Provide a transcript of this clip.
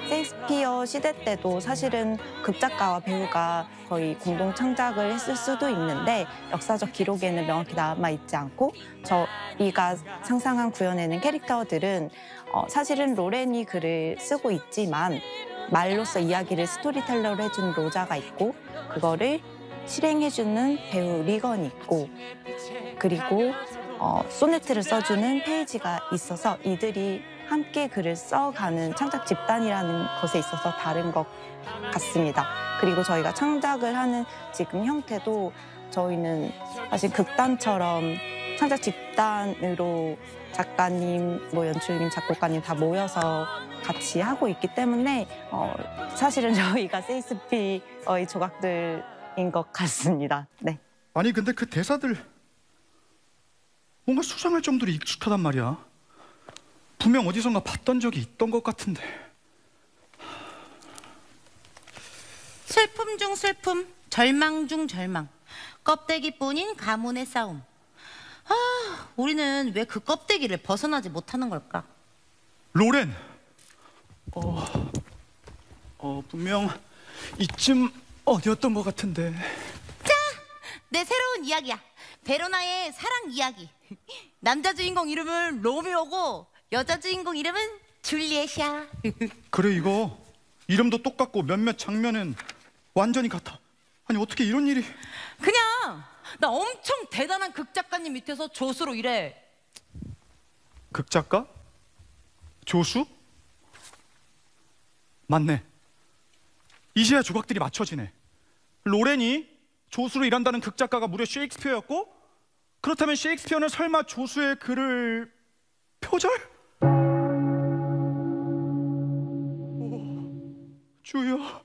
셰익스피어 시대 때도 사실은 극작가와 배우가 거의 공동 창작을 했을 수도 있는데 역사적 기록에는 명확히 남아있지 않고 저희가 상상한 구현해낸 캐릭터들은 사실은 로렌이 글을 쓰고 있지만 말로써 이야기를 스토리텔러로 해주는 로자가 있고 그거를 실행해주는 배우 리건이 있고 그리고 소네트를 써주는 페이지가 있어서 이들이 함께 글을 써가는 창작 집단이라는 것에 있어서 다른 것 같습니다. 그리고 저희가 창작을 하는 지금 형태도 저희는 사실 극단처럼 창작 집단으로 작가님, 연출님, 작곡가님 다 모여서 같이 하고 있기 때문에 사실은 저희가 셰익스피어의 조각들인 것 같습니다. 네. 아니 근데 그 대사들 뭔가 수상할 정도로 익숙하단 말이야. 분명 어디선가 봤던 적이 있던 것 같은데. 슬픔 중 슬픔, 절망 중 절망. 껍데기뿐인 가문의 싸움. 우리는 왜 그 껍데기를 벗어나지 못하는 걸까? 로렌! 분명 이쯤 어디였던 것 같은데. 자! 내 새로운 이야기야. 베로나의 사랑 이야기. 남자 주인공 이름은 로미오고 여자 주인공 이름은 줄리엣이야. 그래 이거 이름도 똑같고 몇몇 장면은 완전히 같아. 아니 어떻게 이런 일이. 그냥 나 엄청 대단한 극작가님 밑에서 조수로 일해. 극작가? 조수? 맞네. 이제야 조각들이 맞춰지네. 로렌이 조수로 일한다는 극작가가 무려 셰익스피어였고, 그렇다면 셰익스피어는 설마 조수의 글을 표절? 주여.